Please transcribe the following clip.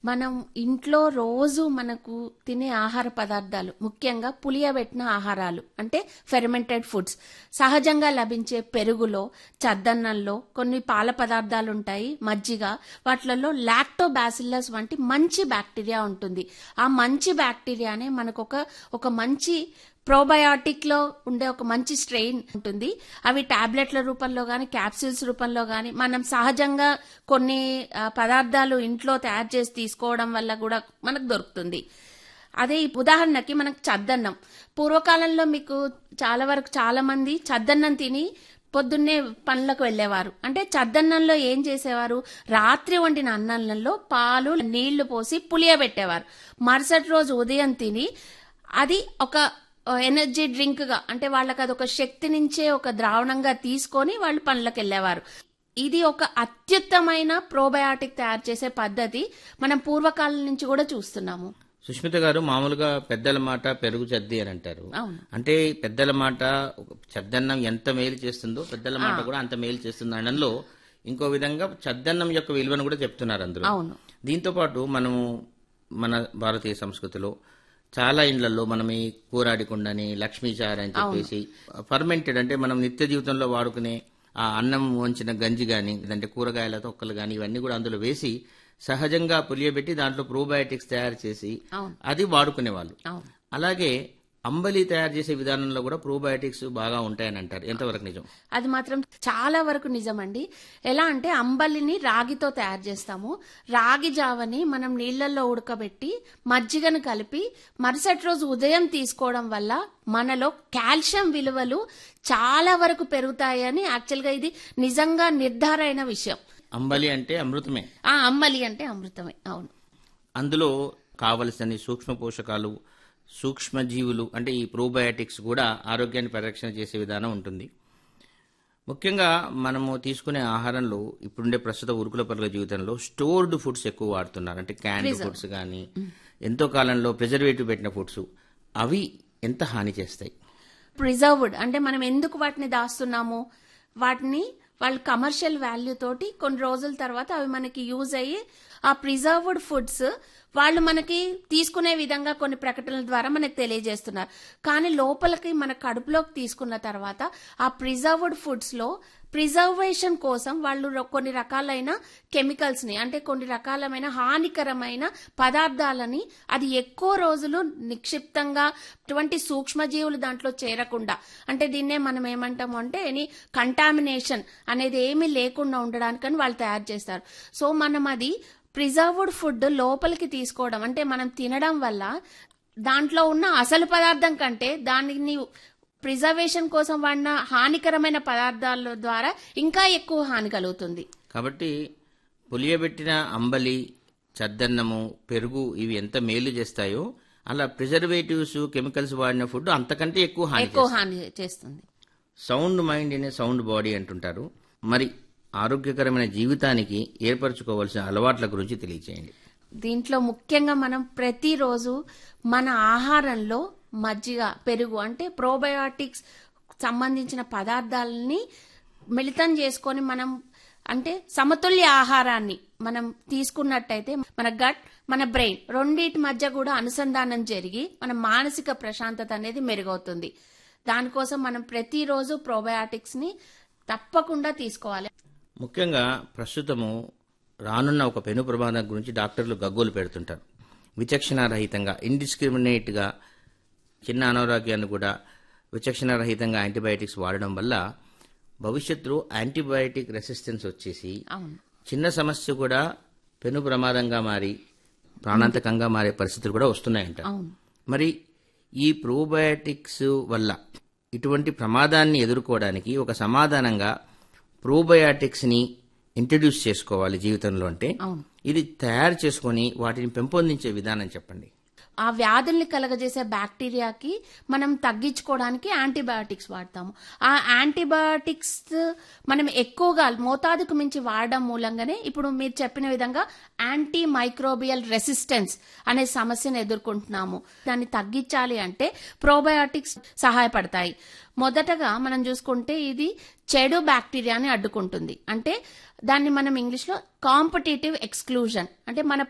మనం ఇంట్లో రోజు మనకు తినే ఆహార పదార్థాలు, ముఖ్యంగా పులియబెట్టిన ఆహారాలు అంటే ఫెర్మెంటెడ్ ఫుడ్స్, సహజంగా లభించే పెరుగులో, చద్దన్నంలో కొన్ని పాల పదార్థాలు ఉంటాయి, మజ్జిగ, వాటిలలో లాక్టోబాసిల్లస్ వంటి మంచి బ్యాక్టీరియా ఉంటుంది. ఆ మంచి బ్యాక్టీరియానే మనకు ఒక మంచి ప్రోబయాటిక్ లో ఉండే ఒక మంచి స్ట్రెయిన్ ఉంటుంది. అవి టాబ్లెట్ల రూపంలో గాని, క్యాప్సూల్స్ రూపంలో గాని, మనం సహజంగా కొన్ని పదార్థాలు ఇంట్లో తయారు చేసి తీసుకోవడం వల్ల కూడా మనకు దొరుకుతుంది. అదే ఉదాహరణకి మనకు చద్దన్నం. పూర్వకాలంలో మీకు చాలా మంది చద్దన్నం తిని పొద్దున్నే పనులకు వెళ్లేవారు. అంటే చద్దన్నంలో ఏం చేసేవారు, రాత్రి వండిన అన్నంలో పాలు నీళ్లు పోసి పులియబెట్టేవారు. మరుసటి రోజు ఉదయం తిని అది ఒక ఎనర్జీ డ్రింక్ గా, అంటే వాళ్ళకి అది ఒక శక్తి నుంచే ఒక ద్రావణంగా తీసుకొని వాళ్ళు పనులకు వెళ్లేవారు. ఇది ఒక అత్యుత్తమైన ప్రోబయాటిక్ తయారు చేసే పద్ధతి మనం పూర్వకాలం నుంచి కూడా చూస్తున్నాము. సుష్మిత గారు, మామూలుగా పెద్దల మాట పెరుగు చద్ది అని అంటారు. అంటే పెద్దల మాట చద్దన్నం ఎంత మేలు చేస్తుందో పెద్దల మాట కూడా అంత మేలు చేస్తుంది అనడంలో ఇంకో విధంగా చద్దన్నం యొక్క విలువను కూడా చెప్తున్నారు అందరూ. దీంతో పాటు మనము మన భారతీయ సంస్కృతిలో చాలా ఇండ్లలో మనం ఈ కూరాడికుండని, లక్ష్మీచార అని చెప్పేసి ఫర్మెంటెడ్, అంటే మనం నిత్య జీవితంలో వాడుకునే ఆ అన్నం వంచిన గంజి గాని, లేదంటే కూరగాయల తొక్కలు గాని, ఇవన్నీ కూడా అందులో వేసి సహజంగా పులియబెట్టి దాంట్లో ప్రోబయాటిక్స్ తయారు చేసి అది వాడుకునేవాళ్ళు. అలాగే అంబలి తయారు చేసే విధానంలో కూడా ప్రోబయాటిక్స్ బాగా ఉంటాయని అంటారు. ఎంతవరకు నిజం? అది మాత్రం చాలా వరకు నిజమండి. ఎలా అంటే అంబలిని రాగితో తయారు చేస్తాము. రాగి జావని మనం నీళ్లలో ఉడకబెట్టి మజ్జిగను కలిపి మరుసటి రోజు ఉదయం తీసుకోవడం వల్ల మనలో కాల్షియం విలువలు చాలా వరకు పెరుగుతాయని యాక్చువల్గా ఇది నిజంగా నిర్ధారైన విషయం. అంబలి అంటే అమృతమే. అంబలి అంటే అమృతమే, అవును. అందులో కావలసిన సూక్ష్మ పోషకాలు, సూక్ష్మజీవులు అంటే ఈ ప్రోబయాటిక్స్ కూడా ఆరోగ్యాన్ని పరిరక్షణ చేసే విధానం ఉంటుంది. ముఖ్యంగా మనము తీసుకునే ఆహారంలో ఇప్పుడుండే ప్రస్తుత ఉరుకుల పరుగుల జీవితంలో స్టోర్డ్ ఫుడ్స్ ఎక్కువ వాడుతున్నారు. అంటే క్యాన్డ్ ఫుడ్స్ కానీ, ఎంతో కాలంలో ప్రిజర్వేటివ్ పెట్టిన ఫుడ్స్, అవి ఎంత హాని చేస్తాయి? ప్రిజర్వ్డ్ అంటే మనం ఎందుకు వాటిని దాస్తున్నాము, వాటిని వాళ్ళు కమర్షియల్ వాల్యూ తోటి కొన్ని రోజుల తర్వాత అవి మనకి యూజ్ అయ్యి ఆ ప్రిజర్వ్డ్ ఫుడ్స్ వాళ్ళు మనకి తీసుకునే విధంగా కొన్ని ప్రకటనల ద్వారా మనకు తెలియజేస్తున్నారు. కానీ లోపలికి మన కడుపులోకి తీసుకున్న తర్వాత ఆ ప్రిజర్వ్డ్ ఫుడ్స్ లో ప్రిజర్వేషన్ కోసం వాళ్ళు కొన్ని రకాలైన కెమికల్స్ ని, అంటే కొన్ని రకాలమైన హానికరమైన పదార్థాలని అది ఎక్కువ రోజులు నిక్షిప్తంగా అటువంటి సూక్ష్మజీవులు దాంట్లో చేరకుండా, అంటే దీన్నే మనం ఏమంటాము అంటే ఎనీ కంటామినేషన్ అనేది ఏమీ లేకుండా ఉండడానికని వాళ్ళు తయారు చేస్తారు. సో మనం అది ప్రిజర్వ్డ్ ఫుడ్ లోపలికి తీసుకోవడం, అంటే మనం తినడం వల్ల దాంట్లో ఉన్న అసలు పదార్థం కంటే దానిని ప్రిజర్వేషన్ కోసం వాడిన హానికరమైన పదార్థాల ద్వారా ఇంకా ఎక్కువ హాని కలుగుతుంది. కాబట్టి పులియబెట్టిన అంబలి, చద్దన్నము, పెరుగు ఇవి ఎంత మేలు చేస్తాయో అలా ప్రిజర్వేటివ్స్, కెమికల్స్ వాడిన ఫుడ్ అంతకంటే ఎక్కువ హాని చేస్తుంది. Sound mind in a sound body అంటుంటారు. మరి ఆరోగ్యకరమైన జీవితానికి ఏర్పరచుకోవాల్సిన అలవాట్ల గురించి తెలియజేయండి. దీంట్లో ముఖ్యంగా మనం ప్రతిరోజు మన ఆహారంలో మజ్జిగ, పెరుగు అంటే ప్రోబయాటిక్స్ సంబంధించిన పదార్థాలని మిళితం చేసుకొని మనం అంటే సమతుల్య ఆహారాన్ని మనం తీసుకున్నట్టయితే మన గట్, మన బ్రెయిన్ రెండింటి మధ్య కూడా అనుసంధానం జరిగి మన మానసిక ప్రశాంతత అనేది మెరుగవుతుంది. దానికోసం మనం ప్రతిరోజు ప్రోబయాటిక్స్ ని తప్పకుండా తీసుకోవాలి. ముఖ్యంగా ప్రస్తుతము రానున్న ఒక పెను ప్రమాదం గురించి డాక్టర్లు గగ్గోలు పెడుతుంటారు. విచక్షణారహితంగా, ఇండిస్క్రిమినేట్ గా చిన్న అనారోగ్యాన్ని కూడా విచక్షణారహితంగా యాంటీబయాటిక్స్ వాడడం వల్ల భవిష్యత్తులో యాంటీబయాటిక్ రెసిస్టెన్స్ వచ్చేసి చిన్న సమస్య కూడా పెను ప్రమాదంగా మారి ప్రాణాంతకంగా మారే పరిస్థితులు కూడా వస్తున్నాయంట. మరి ఈ ప్రోబయాటిక్స్ వల్ల ఇటువంటి ప్రమాదాన్ని ఎదుర్కోవడానికి ఒక సమాధానంగా ప్రోబయాటిక్స్ ని ఇంట్రడ్యూస్ చేసుకోవాలి జీవితంలో. అంటే ఇది తయారు చేసుకుని వాటిని పెంపొందించే విధానం చెప్పండి. ఆ వ్యాధుల్ని కలగజేసే బ్యాక్టీరియాకి మనం తగ్గించుకోవడానికి యాంటీబయాటిక్స్ వాడతాము. ఆ యాంటీబయాటిక్స్ మనం ఎక్కువగా మోతాదుకు మించి వాడడం మూలంగానే ఇప్పుడు మీరు చెప్పిన విధంగా యాంటీ మైక్రోబియల్ రెసిస్టెన్స్ అనే సమస్యను ఎదుర్కొంటున్నాము. దాన్ని తగ్గించాలి అంటే ప్రోబయాటిక్స్ సహాయపడతాయి. మొదటగా మనం చూసుకుంటే ఇది చెడు బ్యాక్టీరియాని అడ్డుకుంటుంది. అంటే దాన్ని మనం ఇంగ్లీష్లో కాంపిటేటివ్ ఎక్స్క్లూజన్, అంటే మన